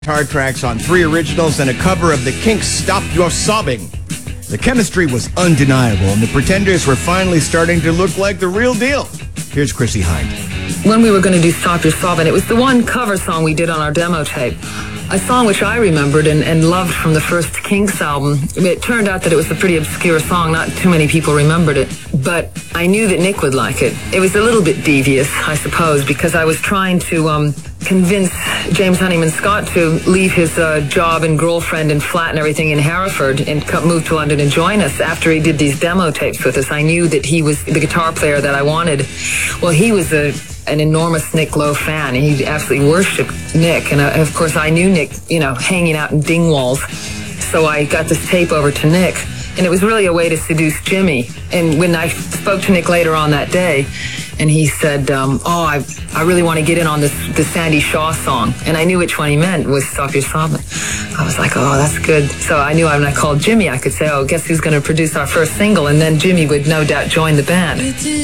Guitar tracks on 3 originals and a cover of the Kinks' Stop Your Sobbing. The chemistry was undeniable, and the Pretenders were finally starting to look like the real deal. Here's Chrissie Hynde. When we were going to do Stop Your Sobbing, it was the one cover song we did on our demo tape. A song which I remembered and loved from the first Kinks album. It turned out that it was a pretty obscure song. Not too many people remembered it. But I knew that Nick would like it. It was a little bit devious, I suppose, because I was trying to convince James Honeyman Scott to leave his job and girlfriend and flat and everything in Hereford and move to London and join us after he did these demo tapes with us. I knew that he was the guitar player that I wanted. Well, he was an enormous Nick Lowe fan. He absolutely worshipped Nick. And of course, I knew Nick, hanging out in Dingwalls. So I got this tape over to Nick. And it was really a way to seduce Jimmy. And when I spoke to Nick later on that day, and he said, I really want to get in on the Sandy Shaw song. And I knew which one he meant was Stop Your Sobbing. I was like, oh, that's good. So I knew when I called Jimmy, I could say, guess who's going to produce our first single? And then Jimmy would no doubt join the band.